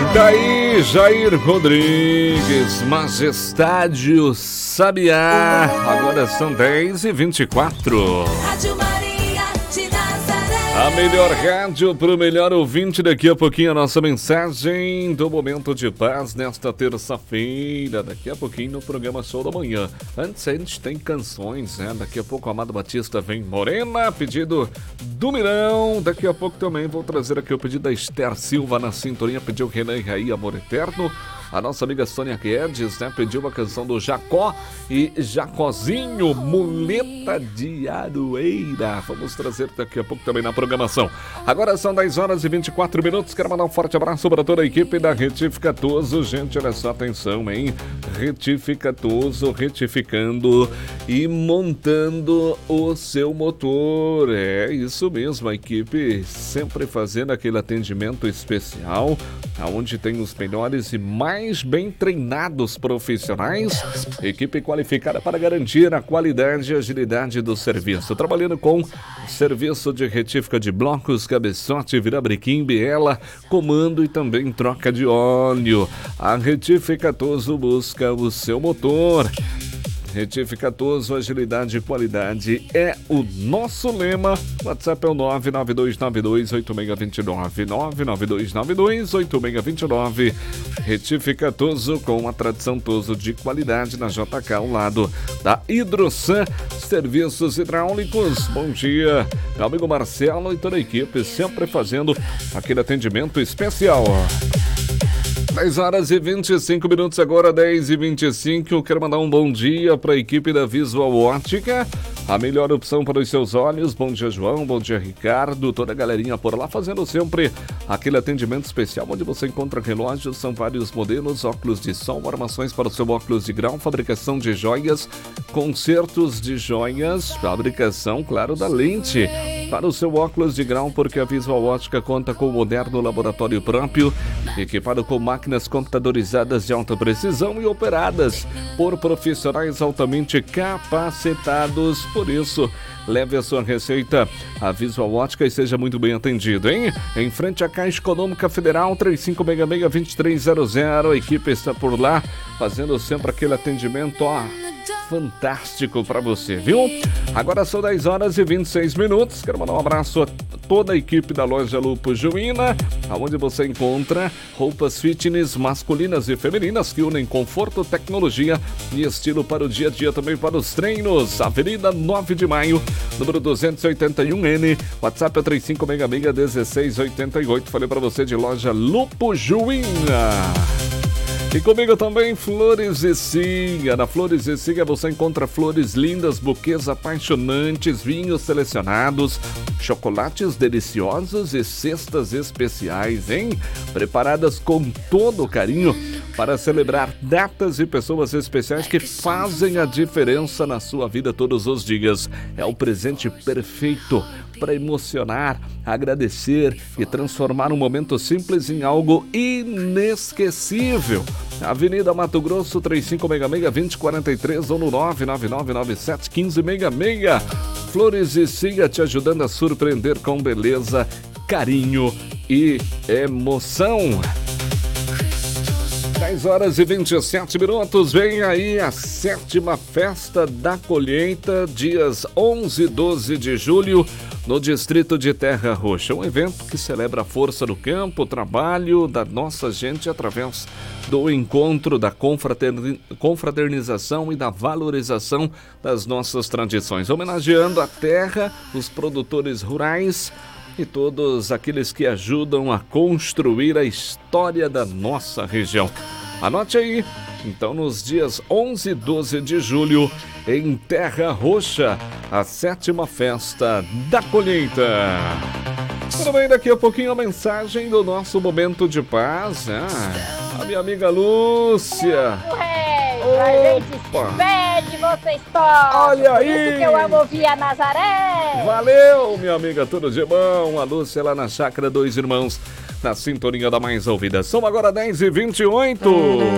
Daí, Jair Rodrigues, Majestade o Sabiá. Agora são 10h24. Rádio Maria de Nazaré. A melhor rádio para o melhor ouvinte. Daqui a pouquinho a nossa mensagem do Momento de Paz nesta terça-feira. Daqui a pouquinho no programa Show da Manhã. Antes a gente tem canções, né? Daqui a pouco o Amado Batista vem Morena, pedido do Mirão. Daqui a pouco também vou trazer aqui o pedido da Esther Silva na sintonia. Pediu Renan e Raí, Amor Eterno. A nossa amiga Sônia Guedes, né, pediu uma canção do Jacó e Jacozinho, Muleta de Aroeira. Vamos trazer daqui a pouco também na programação. Agora são 10h24. Quero mandar um forte abraço para toda a equipe da Retificatoso. Gente, olha só, atenção, hein? Retificatoso, retificando e montando o seu motor. É isso mesmo, a equipe sempre fazendo aquele atendimento especial, onde tem os melhores e mais bem treinados profissionais, equipe qualificada para garantir a qualidade e agilidade do serviço, trabalhando com serviço de retífica de blocos, cabeçote, virabrequim, biela, comando e também troca de óleo. A Retificatoso busca o seu motor. Retificatoso, agilidade e qualidade é o nosso lema. WhatsApp é o 992928629, 992928629. Retificatoso, com a tradição Toso de qualidade na JK, ao lado da Hidrosan Serviços Hidráulicos. Bom dia, meu amigo Marcelo e toda a equipe, sempre fazendo aquele atendimento especial. 10h25 agora, 10h25. Quero mandar um bom dia para a equipe da Visual Ótica, a melhor opção para os seus olhos. Bom dia, João, bom dia, Ricardo, toda a galerinha por lá, fazendo sempre aquele atendimento especial, onde você encontra relógios, são vários modelos, óculos de sol, armações para o seu óculos de grau, fabricação de joias, consertos de joias, fabricação, claro, da lente para o seu óculos de grau, porque a Visual Ótica conta com um moderno laboratório próprio, equipado com máquinas computadorizadas de alta precisão e operadas por profissionais altamente capacitados. Por isso, leve a sua receita à Visual Ótica e seja muito bem atendido, hein? Em frente à Caixa Econômica Federal, 3566-2300. A equipe está por lá, fazendo sempre aquele atendimento, fantástico para você, viu? Agora são 10h26. Quero mandar um abraço a toda a equipe da loja Lupo Juína, onde você encontra roupas fitness masculinas e femininas que unem conforto, tecnologia e estilo para o dia a dia, também para os treinos. Avenida 9 de Maio, número 281N, WhatsApp é 3566-1688. Falei para você de loja Lupo Juína. E comigo também Flores e Siga. Na Flores e Siga você encontra flores lindas, buquês apaixonantes, vinhos selecionados, chocolates deliciosos e cestas especiais, hein? Preparadas com todo o carinho para celebrar datas e pessoas especiais que fazem a diferença na sua vida todos os dias. É o presente perfeito para emocionar, agradecer e transformar um momento simples em algo inesquecível. Avenida Mato Grosso, 3566-2043 ou no 99997-1566. Flores e Siga, te ajudando a surpreender com beleza, carinho e emoção. 10h27. Vem aí a 7ª Festa da Colheita, dias 11 e 12 de julho, no distrito de Terra Roxa. Um evento que celebra a força do campo, o trabalho da nossa gente através do encontro, da confraternização e da valorização das nossas tradições, homenageando a terra, os produtores rurais e todos aqueles que ajudam a construir a história da nossa região. Anote aí, então, nos dias 11 e 12 de julho, em Terra Roxa, a 7ª Festa da Colheita. Tudo bem, daqui a pouquinho a mensagem do nosso Momento de Paz. A minha amiga Lúcia. A gente pede, vocês tocam. Olha aí. Isso que eu amo ouvir a Nazaré. Valeu, minha amiga, tudo de bom. A Lúcia lá na Chácara Dois Irmãos, na sintonia da mais ouvida. São agora 10h28.